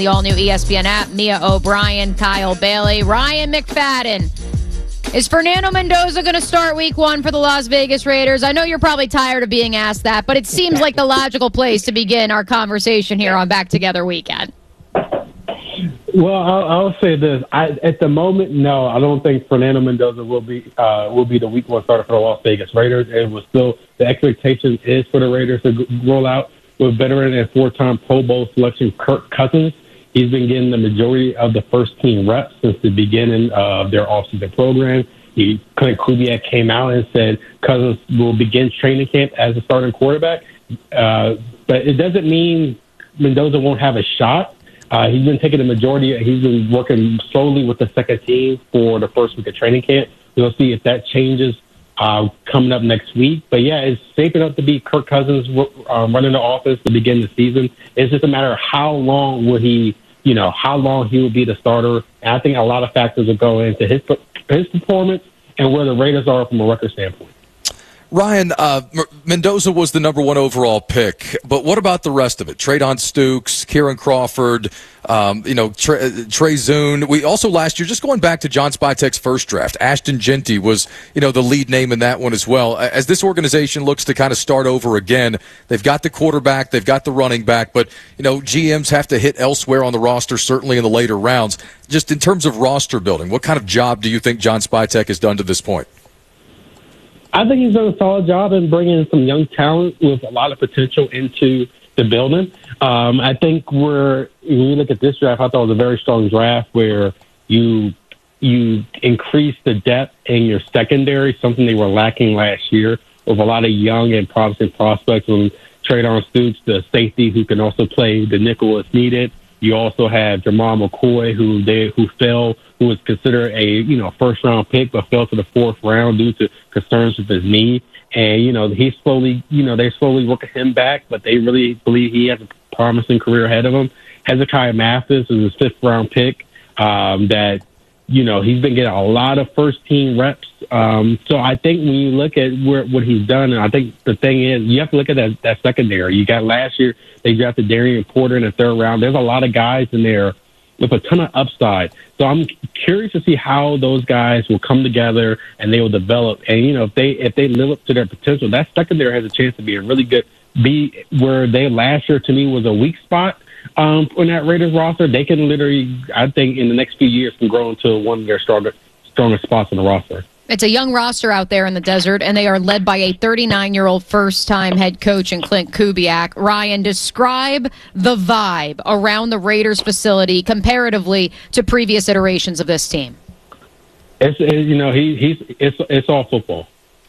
The all-new ESPN app, Mia O'Brien, Kyle Bailey, Ryan McFadden. Is Fernando Mendoza going to start week 1 for the Las Vegas Raiders? I know you're probably tired of being asked that, but it seems like the logical place to begin our conversation here on Back Together Weekend. Well, I'll say this. At the moment, no, I don't think Fernando Mendoza will be the week 1 starter for the Las Vegas Raiders. It was still the expectation is for the Raiders to roll out with veteran and 4-time Pro Bowl selection Kirk Cousins. He's been getting the majority of the first-team reps since the beginning of their offseason program. Clint Kubiak came out and said Cousins will begin training camp as a starting quarterback. But it doesn't mean Mendoza won't have a shot. He's been taking the majority. He's been working slowly with the second team for the first week of training camp. We'll see if that changes coming up next week. But, yeah, it's shaping up to be Kirk Cousins running the offense to begin the season. It's just a matter of how long will he will be the starter. And I think a lot of factors will go into his performance and where the Raiders are from a record standpoint. Ryan, Mendoza was the number 1 overall pick, but what about the rest of it? Traydon Stukes, Kieran Crawford, Trey Zune. We also last year, just going back to John Spytek's first draft, Ashton Jeanty was, the lead name in that one as well. As this organization looks to kind of start over again, they've got the quarterback, they've got the running back, but, GMs have to hit elsewhere on the roster, certainly in the later rounds. Just in terms of roster building, what kind of job do you think John Spytek has done to this point? I think he's done a solid job in bringing some young talent with a lot of potential into the building. I think when you look at this draft, I thought it was a very strong draft where you increase the depth in your secondary, something they were lacking last year with a lot of young and promising prospects. From Traydon Stukes, the safety who can also play the nickel if needed. You also have Jamal McCoy, who was considered a first-round pick, but fell to the 4th round due to concerns with his knee. And he's slowly, they're slowly working him back, but they really believe he has a promising career ahead of him. Hezekiah Mathis is his 5th-round pick. He's been getting a lot of first-team reps. So I think when you look at what he's done, and I think the thing is, you have to look at that secondary. You got last year, they drafted Darian Porter in the 3rd round. There's a lot of guys in there with a ton of upside. So I'm curious to see how those guys will come together and they will develop. And, if they live up to their potential, that secondary has a chance to be a really good where they last year to me was a weak spot. On that Raiders roster, they can literally, I think, in the next few years, can grow into one of their strongest spots on the roster. It's a young roster out there in the desert, and they are led by a 39-year-old first-time head coach in Clint Kubiak. Ryan, describe the vibe around the Raiders facility comparatively to previous iterations of this team. It's all football.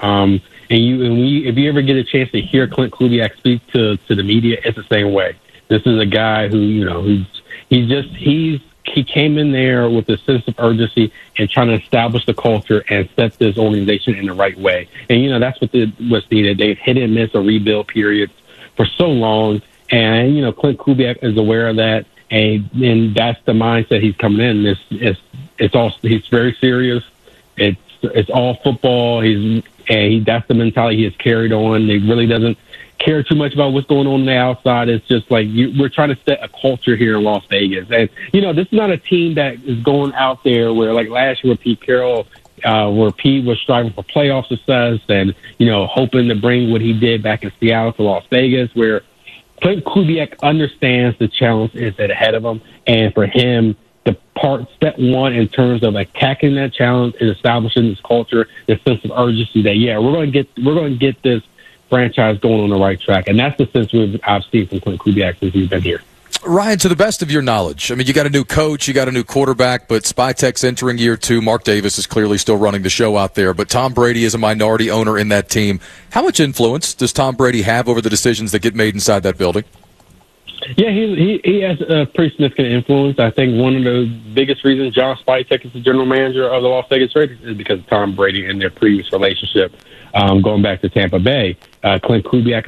If you ever get a chance to hear Clint Kubiak speak to the media, it's the same way. This is a guy who, he came in there with a sense of urgency and trying to establish the culture and set this organization in the right way. And, that's what's needed. They've hit and miss a rebuild period for so long. And, Clint Kubiak is aware of that. And that's the mindset he's coming in. He's very serious. It's all football. That's the mentality he has carried on. He really doesn't care too much about what's going on the outside. It's just like we're trying to set a culture here in Las Vegas. And, this is not a team that is going out there where, like last year with Pete Carroll, where Pete was striving for playoff success and, hoping to bring what he did back in Seattle to Las Vegas, where Clint Kubiak understands the challenge is ahead of him. And for him, step 1 in terms of attacking that challenge is establishing this culture, this sense of urgency that, we're going to get this franchise going on the right track. And that's the sense I've seen from Clint Kubiak since he's been here. Ryan, to the best of your knowledge, you got a new coach, you got a new quarterback, but Spytek's entering year 2. Mark Davis is clearly still running the show out there, but Tom Brady is a minority owner in that team. How much influence does Tom Brady have over the decisions that get made inside that building? Yeah, he has a pretty significant influence. I think one of the biggest reasons John Spytek is the general manager of the Las Vegas Raiders is because of Tom Brady and their previous relationship going back to Tampa Bay. Clint Kubiak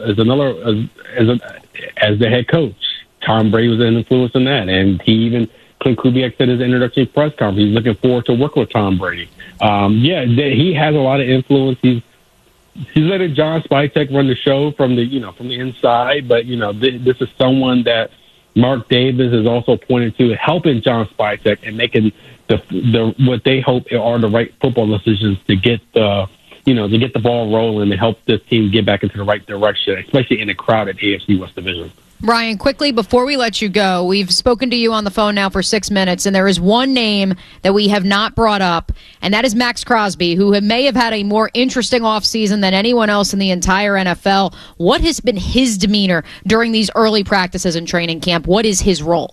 as the head coach. Tom Brady was an influence in that, and Clint Kubiak said his introductory press conference he's looking forward to working with Tom Brady. He has a lot of influence. He's letting John Spytek run the show from the inside, but this is someone that Mark Davis is also pointed to helping John Spytek and making the what they hope are the right football decisions to get the ball rolling and help this team get back into the right direction, especially in a crowded AFC West division. Ryan, quickly before we let you go, we've spoken to you on the phone now for 6 minutes, and there is one name that we have not brought up, and that is Max Crosby, who may have had a more interesting offseason than anyone else in the entire NFL. What has been his demeanor during these early practices and training camp? What is his role?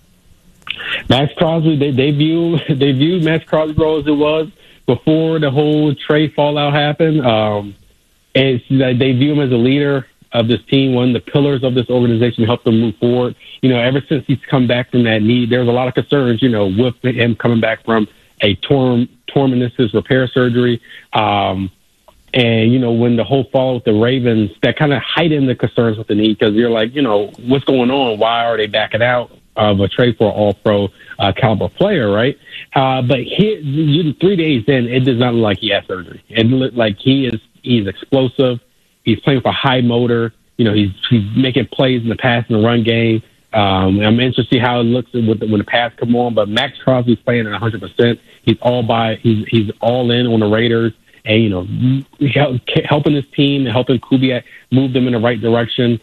Max Crosby, they view Max Crosby's role as it was before the whole trade fallout happened. And they view him as a leader of this team, one of the pillars of this organization to help them move forward. Ever since he's come back from that knee, there was a lot of concerns, with him coming back from a torn meniscus repair surgery. And, when the whole fall with the Ravens, that kind of heightened the concerns with the knee because you're like, what's going on? Why are they backing out of a trade for an all-pro caliber player, right? But 3 days in, it does not look like he has surgery. It looked like he's explosive. He's playing with a high motor. He's making plays in the pass and the run game. I'm interested to see how it looks when the pass come on. But Max Crosby's playing at 100%. He's all in on the Raiders, and helping his team and helping Kubiak move them in the right direction.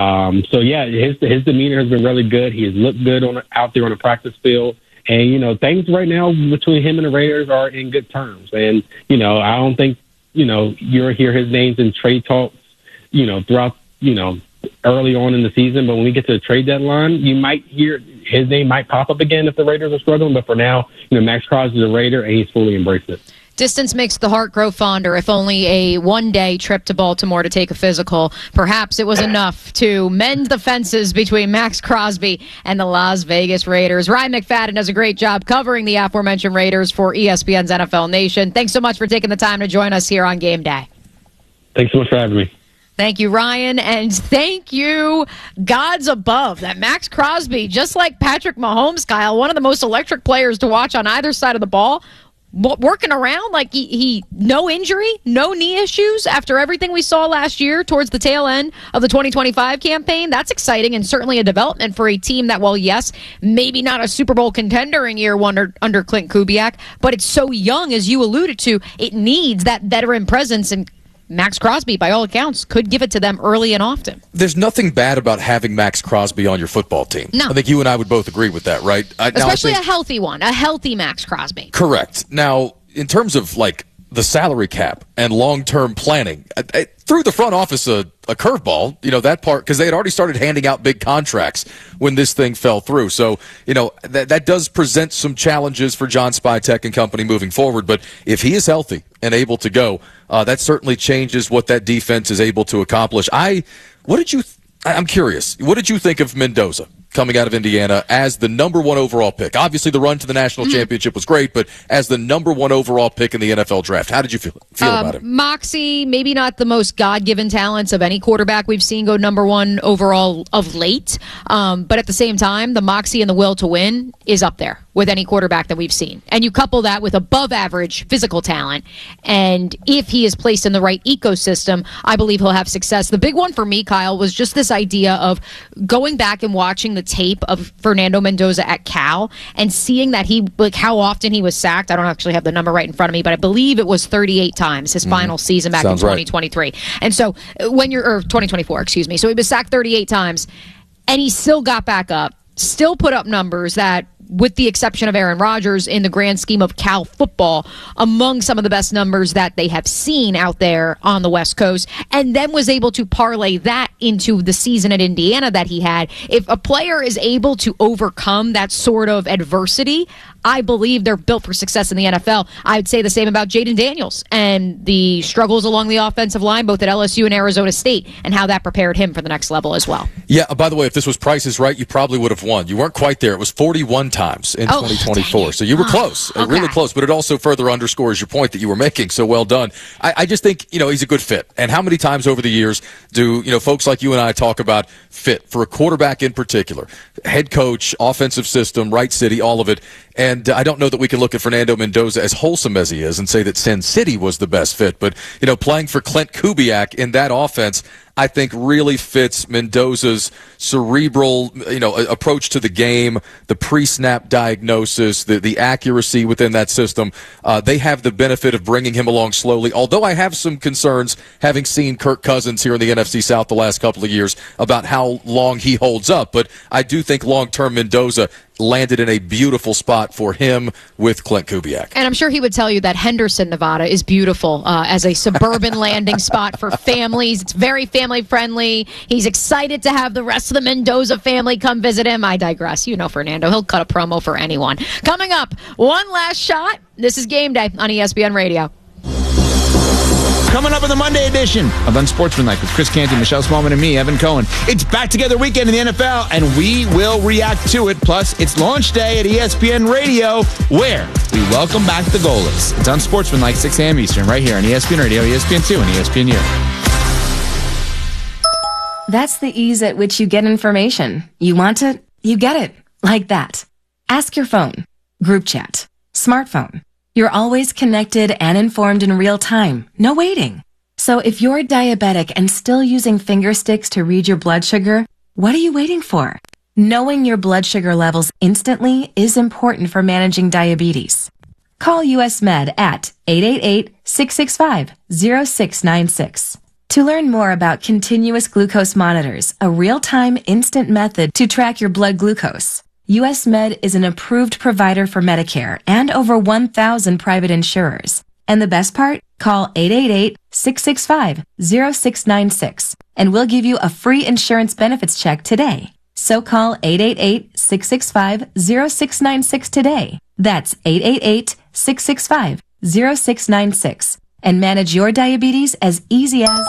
His demeanor has been really good. He has looked good out there on the practice field. And, things right now between him and the Raiders are in good terms. And, I don't think, you'll hear his names in trade talks, throughout, early on in the season. But when we get to the trade deadline, you might hear his name might pop up again if the Raiders are struggling. But for now, Max Crosby is a Raider, and he's fully embraced it. Distance makes the heart grow fonder. If only a one-day trip to Baltimore to take a physical, perhaps it was enough to mend the fences between Max Crosby and the Las Vegas Raiders. Ryan McFadden does a great job covering the aforementioned Raiders for ESPN's NFL Nation. Thanks so much for taking the time to join us here on Game Day. Thanks so much for having me. Thank you, Ryan, and thank you, gods above, that Max Crosby, just like Patrick Mahomes, Kyle, one of the most electric players to watch on either side of the ball, working around like he no injury, no knee issues after everything we saw last year towards the tail end of the 2025 campaign. That's exciting and certainly a development for a team that, well, yes, maybe not a Super Bowl contender in year one under Clint Kubiak, but it's so young, as you alluded to, it needs that veteran presence, and Max Crosby, by all accounts, could give it to them early and often. There's nothing bad about having Max Crosby on your football team. No. I think you and I would both agree with that, right? Especially a healthy one, a healthy Max Crosby. Correct. Now, in terms of the salary cap and long-term planning, I threw the front office a curveball, that part, because they had already started handing out big contracts when this thing fell through. So, that does present some challenges for John Spytek and company moving forward. But if he is healthy and able to go, that certainly changes what that defense is able to accomplish. I'm curious. What did you think of Mendoza coming out of Indiana as the number one overall pick? Obviously, the run to the national championship was great, but as the number one overall pick in the NFL draft, how did you feel about him? Moxie, maybe not the most God-given talents of any quarterback we've seen go number one overall of late, but at the same time, the moxie and the will to win is up there with any quarterback that we've seen. And you couple that with above-average physical talent, and if he is placed in the right ecosystem, I believe he'll have success. The big one for me, Kyle, was just this idea of going back and watching the tape of Fernando Mendoza at Cal and seeing that how often he was sacked. I don't actually have the number right in front of me, but I believe it was 38 times his final season back in 2023. Right. And so or 2024, excuse me. So he was sacked 38 times, and he still got back up, still put up numbers that, with the exception of Aaron Rodgers, in the grand scheme of Cal football, among some of the best numbers that they have seen out there on the West Coast, and then was able to parlay that into the season at Indiana that he had. If a player is able to overcome that sort of adversity, I believe they're built for success in the NFL. I'd say the same about Jaden Daniels and the struggles along the offensive line, both at LSU and Arizona State, and how that prepared him for the next level as well. Yeah, by the way, if this was Price is Right, you probably would have won. You weren't quite there. It was 41 times in 2024. So you were close, really close, but it also further underscores your point that you were making. So well done. I just think, he's a good fit. And how many times over the years do, folks like you and I talk about fit for a quarterback in particular? Head coach, offensive system, right city, all of it. And I don't know that we can look at Fernando Mendoza, as wholesome as he is, and say that Sin City was the best fit. But, playing for Clint Kubiak in that offense, I think really fits Mendoza's cerebral, approach to the game, the pre-snap diagnosis, the accuracy within that system. They have the benefit of bringing him along slowly, although I have some concerns, having seen Kirk Cousins here in the NFC South the last couple of years, about how long he holds up. But I do think long-term Mendoza landed in a beautiful spot for him with Clint Kubiak. And I'm sure he would tell you that Henderson, Nevada is beautiful as a suburban landing spot for families. It's very family-friendly. He's excited to have the rest of the Mendoza family come visit him. I digress. You know Fernando. He'll cut a promo for anyone. Coming up, one last shot. This is Game Day on ESPN Radio. Coming up in the Monday edition of Unsportsmanlike with Chris Canty, Michelle Smallman, and me, Evan Cohen. It's back together weekend in the NFL, and we will react to it. Plus, it's launch day at ESPN Radio, where we welcome back the goalies. It's Unsportsmanlike, 6 a.m. Eastern, right here on ESPN Radio, ESPN2, and ESPNU. That's the ease at which you get information. You want it, you get it. Like that. Ask your phone. Group chat. Smartphone. You're always connected and informed in real time. No waiting. So if you're diabetic and still using finger sticks to read your blood sugar, what are you waiting for? Knowing your blood sugar levels instantly is important for managing diabetes. Call US Med at 888-665-0696. To learn more about continuous glucose monitors, a real-time instant method to track your blood glucose, US Med is an approved provider for Medicare and over 1,000 private insurers. And the best part? Call 888-665-0696 and we'll give you a free insurance benefits check today. So call 888-665-0696 today. That's 888-665-0696 and manage your diabetes as easy as...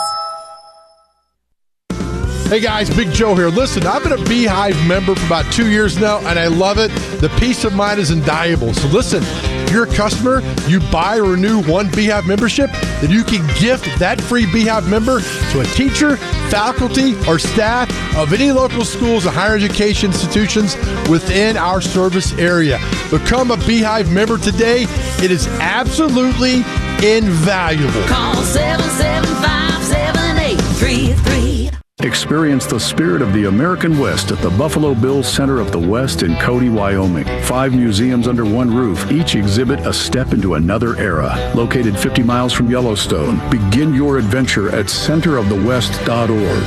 Hey guys, Big Joe here. Listen, I've been a Beehive member for about 2 years now, and I love it. The peace of mind is invaluable. So listen, if you're a customer, you buy or renew one Beehive membership, then you can gift that free Beehive member to a teacher, faculty, or staff of any local schools and higher education institutions within our service area. Become a Beehive member today. It is absolutely invaluable. Call 775-7833. Experience the spirit of the American West at the Buffalo Bills Center of the West in Cody, Wyoming. 5 museums under one roof, each exhibit a step into another era. Located 50 miles from Yellowstone, begin your adventure at centerofthewest.org.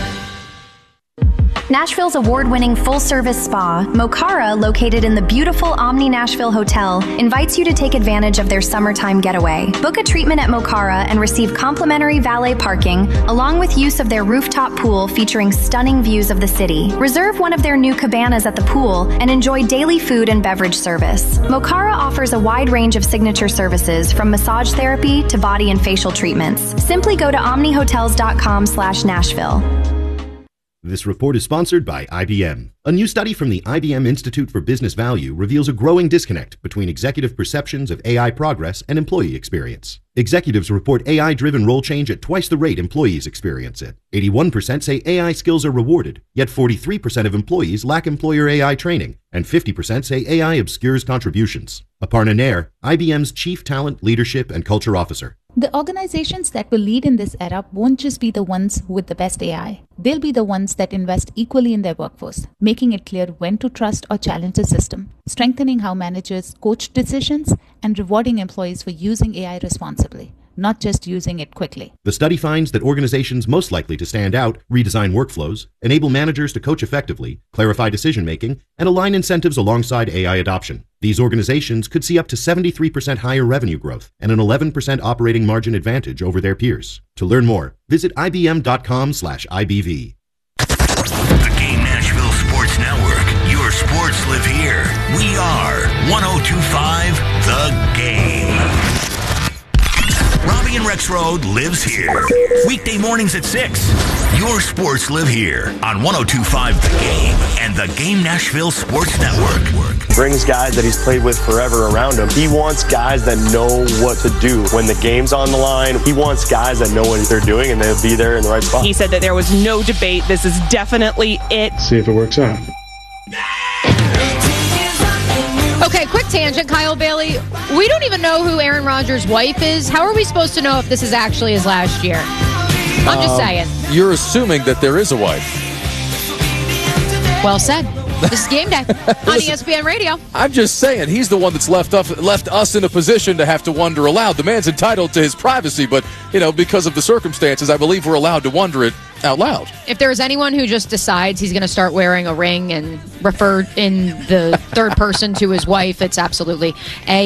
Nashville's award-winning full-service spa, Mokara, located in the beautiful Omni Nashville Hotel, invites you to take advantage of their summertime getaway. Book a treatment at Mokara and receive complimentary valet parking, along with use of their rooftop pool featuring stunning views of the city. Reserve one of their new cabanas at the pool and enjoy daily food and beverage service. Mokara offers a wide range of signature services, from massage therapy to body and facial treatments. Simply go to omnihotels.com/Nashville. This report is sponsored by IBM. A new study from the IBM Institute for Business Value reveals a growing disconnect between executive perceptions of AI progress and employee experience. Executives report AI-driven role change at twice the rate employees experience it. 81% say AI skills are rewarded, yet 43% of employees lack employer AI training, and 50% say AI obscures contributions. Aparna Nair, IBM's Chief Talent, Leadership, and Culture Officer. The organizations that will lead in this era won't just be the ones with the best AI. They'll be the ones that invest equally in their workforce, making it clear when to trust or challenge the system, strengthening how managers coach decisions, and rewarding employees for using AI responsibly, not just using it quickly. The study finds that organizations most likely to stand out redesign workflows, enable managers to coach effectively, clarify decision-making, and align incentives alongside AI adoption. These organizations could see up to 73% higher revenue growth and an 11% operating margin advantage over their peers. To learn more, visit ibm.com/IBV. The Game Nashville Sports Network. Your sports live here. We are 102.5 The Game. Robbie and Rex Road lives here. Weekday mornings at 6. Your sports live here on 102.5 The Game and the Game Nashville Sports Network. Brings guys that he's played with forever around him. He wants guys that know what to do when the game's on the line. He wants guys that know what they're doing and they'll be there in the right spot. He said that there was no debate. This is definitely it. See if it works out. Okay, quick tangent, Kyle Bailey. We don't even know who Aaron Rodgers' wife is. How are we supposed to know if this is actually his last year? I'm just saying. You're assuming that there is a wife. Well said. This is Game Day on ESPN Radio. I'm just saying, he's the one that's left us in a position to have to wonder aloud. The man's entitled to his privacy, but, because of the circumstances, I believe we're allowed to wonder it out loud. If there is anyone who just decides he's going to start wearing a ring and refer in the third person to his wife, it's absolutely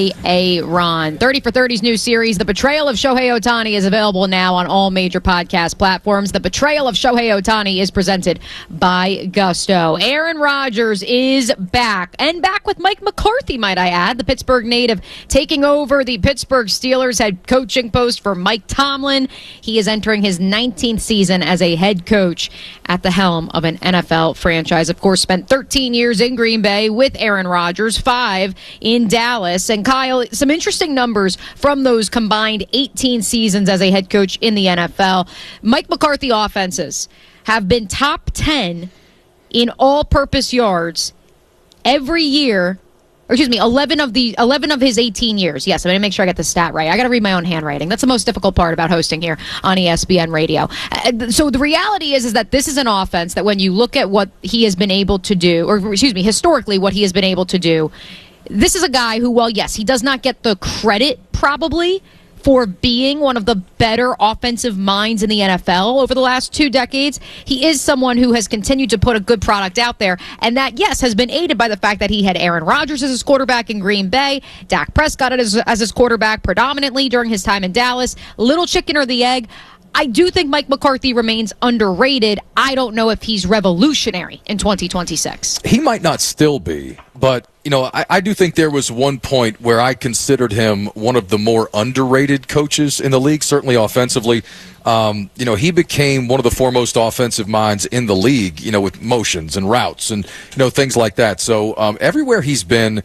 Ron. 30 for 30's new series, The Betrayal of Shohei Ohtani, is available now on all major podcast platforms. The Betrayal of Shohei Ohtani is presented by Gusto. Aaron Rodgers is back, and back with Mike McCarthy, might I add, the Pittsburgh native, taking over the Pittsburgh Steelers head coaching post for Mike Tomlin. He is entering his 19th season as a head coach at the helm of an NFL franchise. Of course, spent 13 years in Green Bay with Aaron Rodgers, 5 in Dallas. And Kyle, some interesting numbers from those combined 18 seasons as a head coach in the NFL. Mike McCarthy offenses have been top 10 in all-purpose yards every year. 11 of his 18 years. Yes, I'm going to make sure I get the stat right. I got to read my own handwriting. That's the most difficult part about hosting here on ESPN Radio. So the reality is that this is an offense that when you look at what he has been able to do, historically what he has been able to do, this is a guy who, well, yes, he does not get the credit probably for being one of the better offensive minds in the NFL over the last 2 decades. He is someone who has continued to put a good product out there, and that, yes, has been aided by the fact that he had Aaron Rodgers as his quarterback in Green Bay, Dak Prescott as his quarterback predominantly during his time in Dallas. Little chicken or the egg. I do think Mike McCarthy remains underrated. I don't know if he's revolutionary in 2026. He might not still be, but I do think there was one point where I considered him one of the more underrated coaches in the league, certainly offensively. He became one of the foremost offensive minds in the league, with motions and routes and, things like that. So everywhere he's been,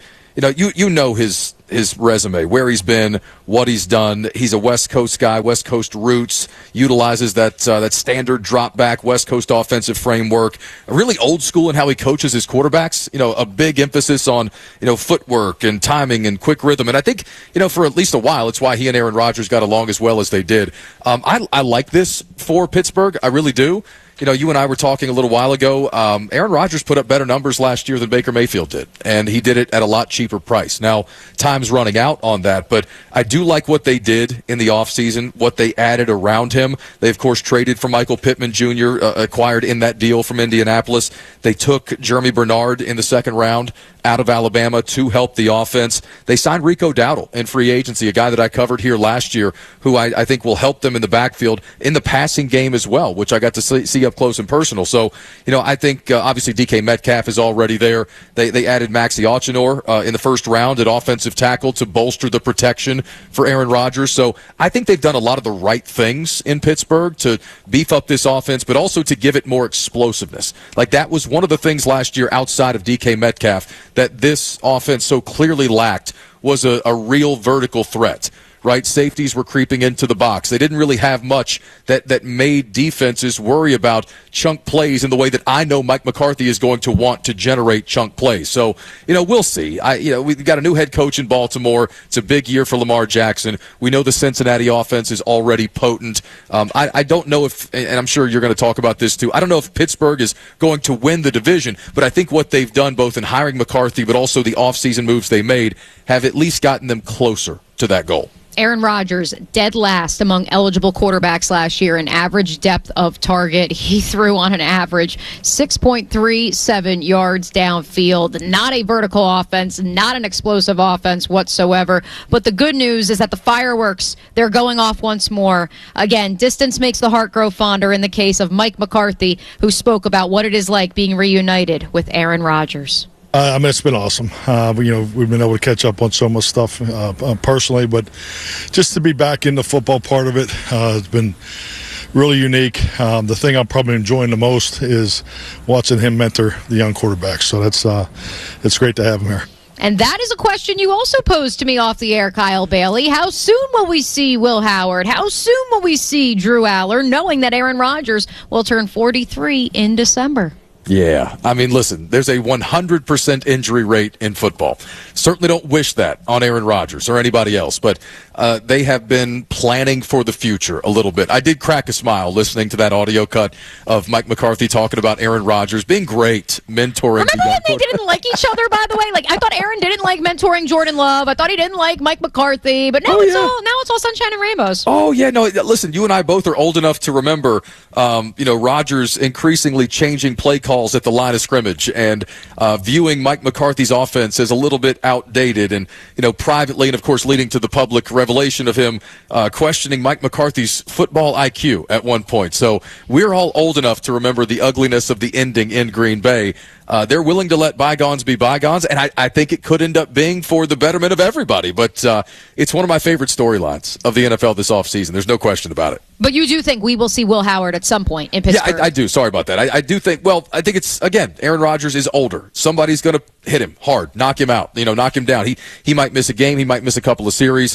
his resume, where he's been, what he's done. He's a West Coast guy, West Coast roots, utilizes that standard drop back West Coast offensive framework. Really old school in how he coaches his quarterbacks. A big emphasis on footwork and timing and quick rhythm. And I think for at least a while, it's why he and Aaron Rodgers got along as well as they did. I like this for Pittsburgh. I really do. You and I were talking a little while ago. Aaron Rodgers put up better numbers last year than Baker Mayfield did, and he did it at a lot cheaper price. Now, time's running out on that, but I do like what they did in the offseason, what they added around him. They, of course, traded for Michael Pittman Jr., acquired in that deal from Indianapolis. They took Jeremy Bernard in the second round out of Alabama to help the offense. They signed Rico Dowdle in free agency, a guy that I covered here last year, who I think will help them in the backfield, in the passing game as well, which I got to see up close and personal. So, I think obviously DK Metcalf is already there. They added Maxi Ochenor in the first round at offensive tackle to bolster the protection for Aaron Rodgers. So I think they've done a lot of the right things in Pittsburgh to beef up this offense, but also to give it more explosiveness. Like, that was one of the things last year outside of DK Metcalf that this offense so clearly lacked, was a real vertical threat. Right? Safeties were creeping into the box. They didn't really have much that made defenses worry about chunk plays in the way that I know Mike McCarthy is going to want to generate chunk plays. So, we'll see. We've got a new head coach in Baltimore. It's a big year for Lamar Jackson. We know the Cincinnati offense is already potent. I don't know if, and I'm sure you're going to talk about this too, I don't know if Pittsburgh is going to win the division, but I think what they've done both in hiring McCarthy but also the offseason moves they made have at least gotten them closer to that goal. Aaron Rodgers, dead last among eligible quarterbacks last year in average depth of target. He threw on an average 6.37 yards downfield. Not a vertical offense, not an explosive offense whatsoever. But the good news is that the fireworks, they're going off once more. Again, distance makes the heart grow fonder in the case of Mike McCarthy, who spoke about what it is like being reunited with Aaron Rodgers. It's been awesome. We've been able to catch up on so much stuff personally, but just to be back in the football part of it has been really unique. The thing I'm probably enjoying the most is watching him mentor the young quarterbacks. So it's great to have him here. And that is a question you also posed to me off the air, Kyle Bailey. How soon will we see Will Howard? How soon will we see Drew Aller, knowing that Aaron Rodgers will turn 43 in December? Yeah. I mean, listen, there's a 100% injury rate in football. Certainly don't wish that on Aaron Rodgers or anybody else, but they have been planning for the future a little bit. I did crack a smile listening to that audio cut of Mike McCarthy talking about Aaron Rodgers being great, mentoring. Remember when they didn't like each other, by the way? Like, I thought Aaron didn't like mentoring Jordan Love. I thought he didn't like Mike McCarthy, but now it's all sunshine and rainbows. Oh, yeah. No, listen, you and I both are old enough to remember, Rodgers increasingly changing play calls at the line of scrimmage and viewing Mike McCarthy's offense as a little bit outdated and, privately and, of course, leading to the public revelation of him questioning Mike McCarthy's football IQ at one point. So we're all old enough to remember the ugliness of the ending in Green Bay. They're willing to let bygones be bygones, and I think it could end up being for the betterment of everybody. But it's one of my favorite storylines of the NFL this offseason. There's no question about it. But you do think we will see Will Howard at some point in Pittsburgh? Yeah, I do. Sorry about that. I do think, I think it's, again, Aaron Rodgers is older. Somebody's going to hit him hard, knock him out, knock him down. He might miss a game. He might miss a couple of series.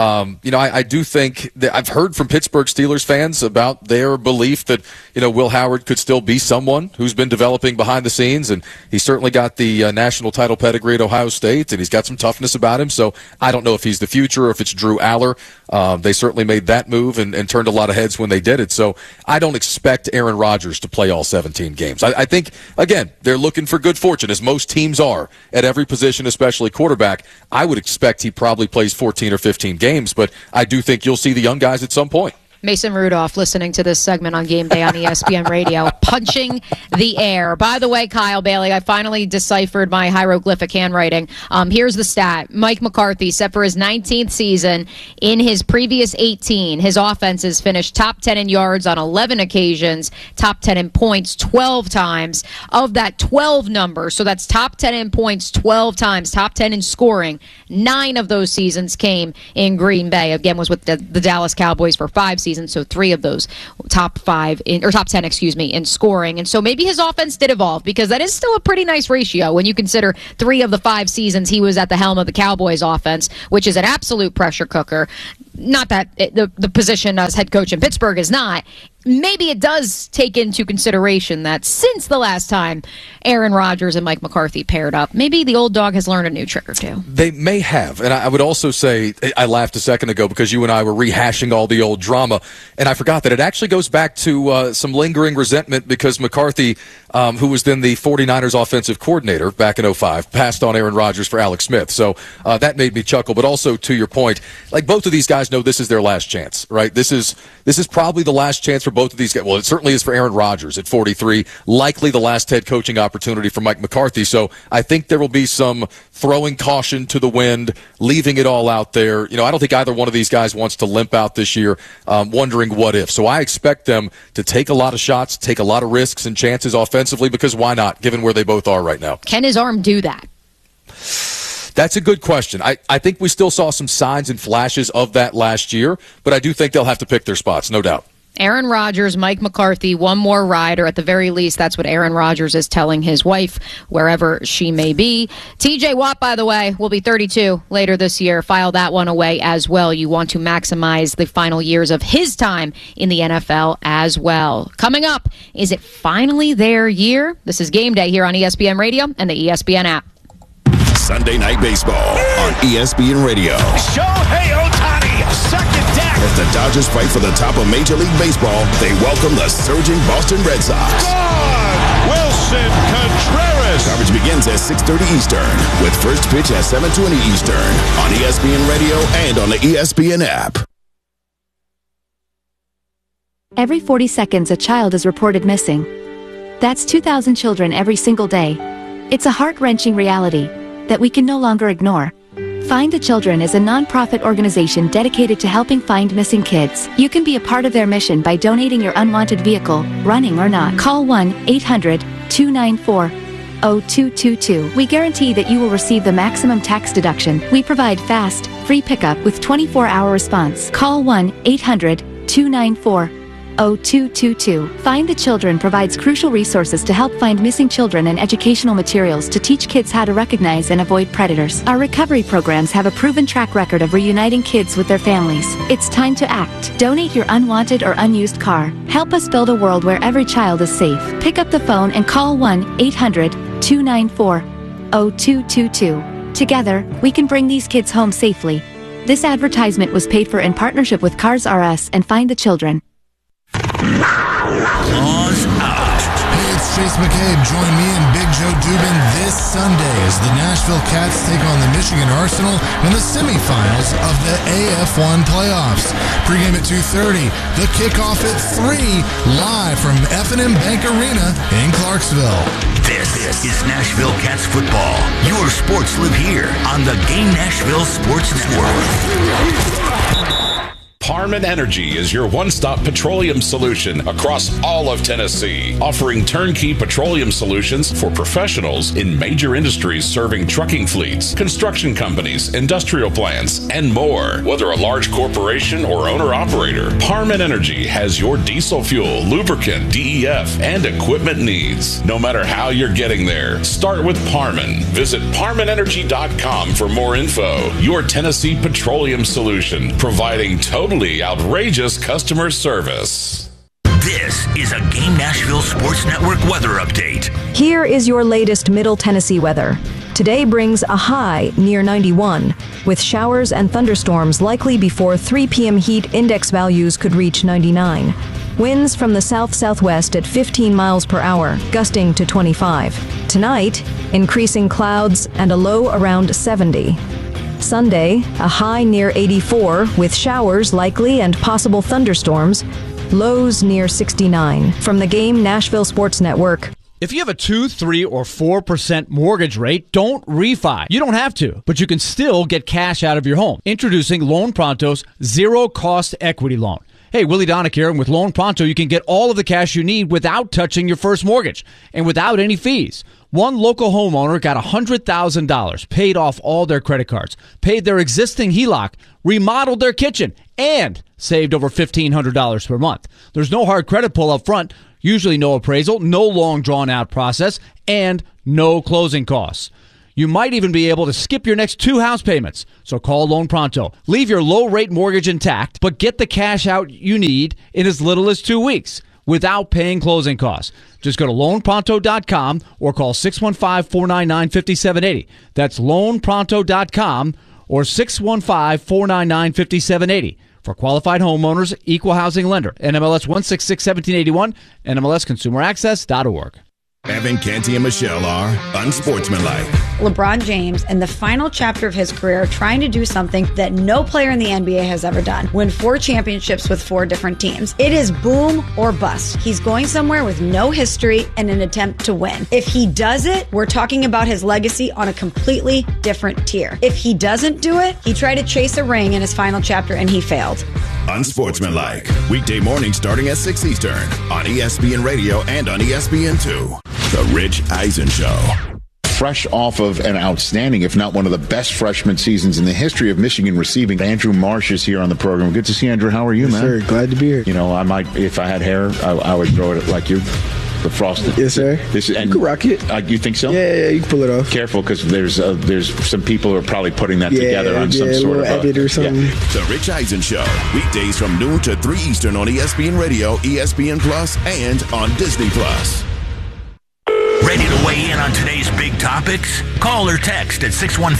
I do think that I've heard from Pittsburgh Steelers fans about their belief that, Will Howard could still be someone who's been developing behind the scenes, and he's certainly got the national title pedigree at Ohio State, and he's got some toughness about him. So I don't know if he's the future or if it's Drew Aller. They certainly made that move and turned a lot of heads when they did it. So I don't expect Aaron Rodgers to play all 17 games. I think, again, they're looking for good fortune, as most teams are at every position, especially quarterback. I would expect he probably plays 14 or 15 games, but I do think you'll see the young guys at some point. Mason Rudolph listening to this segment on Game Day on ESPN Radio, punching the air. By the way, Kyle Bailey, I finally deciphered my hieroglyphic handwriting. Here's the stat. Mike McCarthy, set for his 19th season. In his previous 18, his offenses finished top 10 in yards on 11 occasions, top 10 in points 12 times. Of that 12 number, so that's top 10 in points 12 times, top 10 in scoring, 9 of those seasons came in Green Bay. Again, was with the Dallas Cowboys for 5 seasons. So 3 of those top 10, in scoring. And so maybe his offense did evolve, because that is still a pretty nice ratio when you consider 3 of the 5 seasons he was at the helm of the Cowboys offense, which is an absolute pressure cooker. Not that the position as head coach in Pittsburgh is not. Maybe it does take into consideration that since the last time Aaron Rodgers and Mike McCarthy paired up, maybe the old dog has learned a new trick or two. They may have. And I would also say, I laughed a second ago because you and I were rehashing all the old drama, and I forgot that it actually goes back to some lingering resentment because McCarthy, who was then the 49ers offensive coordinator back in 2005, passed on Aaron Rodgers for Alex Smith. So that made me chuckle. But also, to your point, like, both of these guys know this is their last chance, right? This is probably the last chance for both of these guys. Well, it certainly is for Aaron Rodgers at 43, likely the last head coaching opportunity for Mike McCarthy. So I think there will be some throwing caution to the wind, leaving it all out there. I don't think either one of these guys wants to limp out this year, wondering what if. So I expect them to take a lot of shots, take a lot of risks and chances offensively, because why not, given where they both are right now? Can his arm do that? That's a good question. I think we still saw some signs and flashes of that last year, but I do think they'll have to pick their spots, no doubt. Aaron Rodgers, Mike McCarthy, one more ride, or at the very least, that's what Aaron Rodgers is telling his wife, wherever she may be. TJ Watt, by the way, will be 32 later this year. File that one away as well. You want to maximize the final years of his time in the NFL as well. Coming up, is it finally their year? This is Game Day here on ESPN Radio and the ESPN app. Sunday Night Baseball on ESPN Radio. Shohei Ohtani, second deck. As the Dodgers fight for the top of Major League Baseball, they welcome the surging Boston Red Sox. Gone! Wilson Contreras. Coverage begins at 6:30 Eastern, with first pitch at 7:20 Eastern on ESPN Radio and on the ESPN app. Every 40 seconds, a child is reported missing. That's 2,000 children every single day. It's a heart-wrenching reality that we can no longer ignore. Find the Children is a non-profit organization dedicated to helping find missing kids. You can be a part of their mission by donating your unwanted vehicle, running or not. Call 1-800-294-0222. We guarantee that you will receive the maximum tax deduction. We provide fast, free pickup with 24-hour response. Call 1-800-294-0222. Find the Children provides crucial resources to help find missing children and educational materials to teach kids how to recognize and avoid predators. Our recovery programs have a proven track record of reuniting kids with their families. It's time to act. Donate your unwanted or unused car. Help us build a world where every child is safe. Pick up the phone and call 1-800-294-0222. Together, we can bring these kids home safely. This advertisement was paid for in partnership with Cars R Us and Find the Children. Claws out. Hey, it's Chase McCabe. Join me and Big Joe Dubin this Sunday as the Nashville Cats take on the Michigan Arsenal in the semifinals of the AF1 playoffs. Pre-game at 2:30, the kickoff at 3, live from F&M Bank Arena in Clarksville. This is Nashville Cats football. Your sports live here on the Game Nashville Sports Network. Parman Energy is your one-stop petroleum solution across all of Tennessee, offering turnkey petroleum solutions for professionals in major industries serving trucking fleets, construction companies, industrial plants, and more. Whether a large corporation or owner-operator, Parman Energy has your diesel fuel, lubricant, DEF, and equipment needs. No matter how you're getting there, start with Parman. Visit ParmanEnergy.com for more info. Your Tennessee petroleum solution, providing totally outrageous customer service. This is a Game Nashville Sports Network weather update. Here is your latest Middle Tennessee weather. Today brings a high near 91, with showers and thunderstorms likely before 3 p.m. heat index values could reach 99. Winds from the south-southwest at 15 miles per hour, gusting to 25. Tonight, increasing clouds and a low around 70. Sunday, a high near 84 with showers likely and possible thunderstorms, lows near 69. From the Game Nashville Sports Network. If you have a 2, 3, or 4% mortgage rate, don't refi. You don't have to, but you can still get cash out of your home. Introducing Loan Pronto's zero-cost equity loan. Hey, Willie Donick here, and with Loan Pronto, you can get all of the cash you need without touching your first mortgage and without any fees. One local homeowner got $100,000, paid off all their credit cards, paid their existing HELOC, remodeled their kitchen, and saved over $1,500 per month. There's no hard credit pull up front, usually no appraisal, no long drawn-out process, and no closing costs. You might even be able to skip your next 2 house payments. So call Loan Pronto. Leave your low-rate mortgage intact, but get the cash out you need in as little as 2 weeks without paying closing costs. Just go to loanpronto.com or call 615-499-5780. That's loanpronto.com or 615-499-5780. For qualified homeowners, equal housing lender. NMLS 1661781, NMLSconsumeraccess.org. Evan Canty and Michelle are unsportsmanlike. LeBron James, in the final chapter of his career, trying to do something that no player in the NBA has ever done. Win 4 championships with 4 different teams. It is boom or bust. He's going somewhere with no history and an attempt to win. If he does it, we're talking about his legacy on a completely different tier. If he doesn't do it, he tried to chase a ring in his final chapter and he failed. Unsportsmanlike. Weekday mornings starting at 6 Eastern on ESPN Radio and on ESPN2. The Rich Eisen Show. Fresh off of an outstanding, if not one of the best freshman seasons in the history of Michigan receiving. Andrew Marsh is here on the program. Good to see you, Andrew. How are you, man? Sir, glad to be here. You know, I might, if I had hair, I would grow it like you. The frosted. Yes, sir. You can rock it. You think so? Yeah, you can pull it off. Careful, because there's some people who are probably putting that together on some sort of edit or something. Yeah. The Rich Eisen Show, weekdays from noon to 3 Eastern on ESPN Radio, ESPN Plus, and on Disney Plus. Ready to weigh in on today's big topics? Call or text at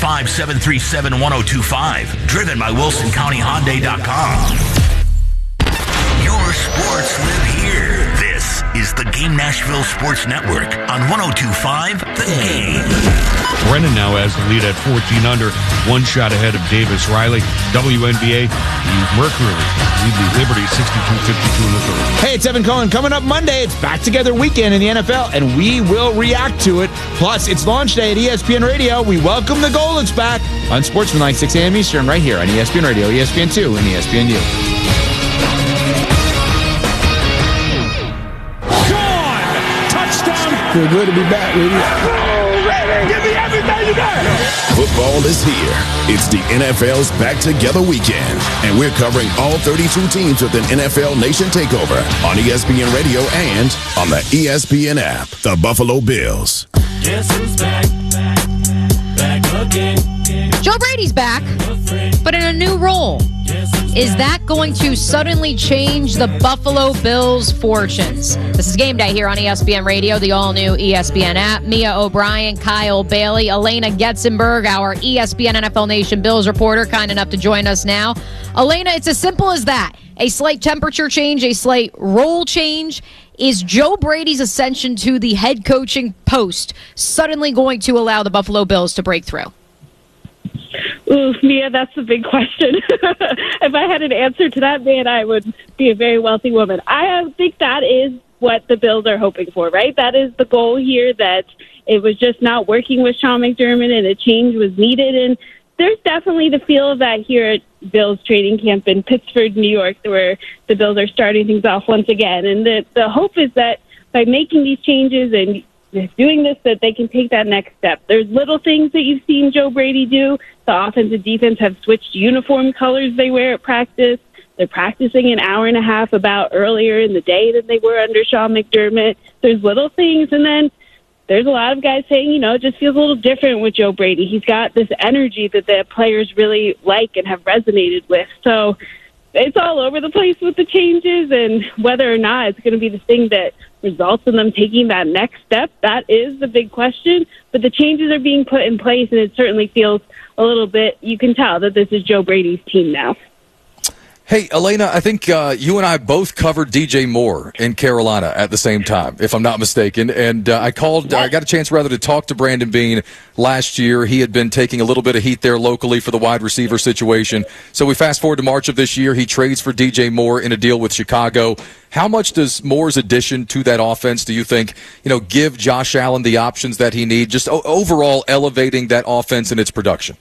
615-737-1025. Driven by WilsonCountyHyundai.com. Your sports live here. This is the Game Nashville Sports Network on 102.5 The Game. Brennan now has the lead at 14 under, 1 shot ahead of Davis Riley. WNBA, the Mercury lead the Liberty 62-52 in the third. Hey, it's Evan Cohen. Coming up Monday, it's Back Together Weekend in the NFL, and we will react to it. Plus, it's launch day at ESPN Radio. We welcome the Goldens back on Sportsmanlike, 6 a.m. Eastern, right here on ESPN Radio, ESPN2, and ESPNU. Feel good to be back, baby. Football Football is here. It's the NFL's Back Together weekend, and we're covering all 32 teams with an NFL Nation takeover on ESPN Radio and on the ESPN app. The Buffalo Bills. Guess who's back again. Joe Brady's back, but in a new role. Is that going to suddenly change the Buffalo Bills' fortunes? This is Game Day here on ESPN Radio, the all-new ESPN app. Mia O'Brien, Kyle Bailey, Elena Getzenberg, our ESPN NFL Nation Bills reporter, kind enough to join us now. Elena, it's as simple as that. A slight temperature change, a slight role change. Is Joe Brady's ascension to the head coaching post suddenly going to allow the Buffalo Bills to break through? Ooh, Mia, that's a big question. If I had an answer to that, man, I would be a very wealthy woman. I think that is what the Bills are hoping for, right? That is the goal here, that it was just not working with Sean McDermott and a change was needed. And there's definitely the feel of that here at Bills training camp in Pittsburgh, New York, where the Bills are starting things off once again. And the hope is that by making these changes and doing this, that they can take that next step. There's little things that you've seen Joe Brady do. The offense and defense have switched uniform colors they wear at practice. They're practicing an hour and a half about earlier in the day than they were under Sean McDermott. There's little things, and then there's a lot of guys saying, it just feels a little different with Joe Brady. He's got this energy that the players really like and have resonated with. So it's all over the place with the changes, and whether or not it's going to be the thing that results in them taking that next step, that is the big question. But the changes are being put in place, and it certainly feels a little bit, you can tell that this is Joe Brady's team now. Hey, Elena, I think you and I both covered DJ Moore in Carolina at the same time, if I'm not mistaken. And I got a chance rather to talk to Brandon Beane last year. He had been taking a little bit of heat there locally for the wide receiver situation. So we fast forward to March of this year. He trades for DJ Moore in a deal with Chicago. How much does Moore's addition to that offense, do you think, give Josh Allen the options that he needs, just overall elevating that offense and its production?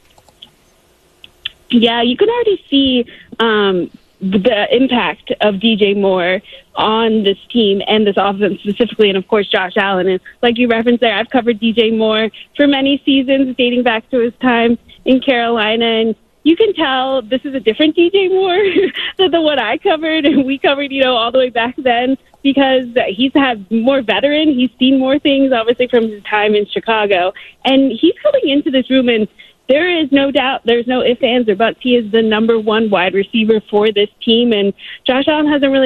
Yeah, you can already see the impact of DJ Moore on this team and this offense specifically, and of course Josh Allen. And like you referenced there, I've covered DJ Moore for many seasons, dating back to his time in Carolina, and you can tell this is a different DJ Moore than the one I covered and we covered, all the way back then, because he's had more veteran. He's seen more things, obviously, from his time in Chicago, and he's coming into this room, and there is no doubt, there's no ifs, ands, or buts. He is the number one wide receiver for this team, and Josh Allen hasn't really